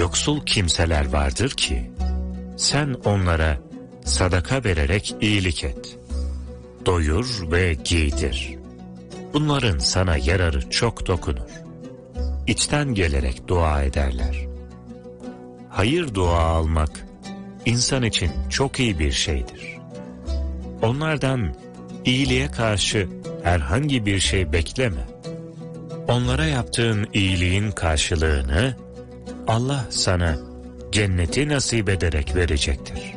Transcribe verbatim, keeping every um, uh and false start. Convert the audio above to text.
yoksul kimseler vardır ki, sen onlara sadaka vererek iyilik et. Doyur ve giydir. Bunların sana yararı çok dokunur. İçten gelerek dua ederler. Hayır dua almak, insan için çok iyi bir şeydir. Onlardan iyiliğe karşı herhangi bir şey bekleme. Onlara yaptığın iyiliğin karşılığını Allah sana cenneti nasip ederek verecektir.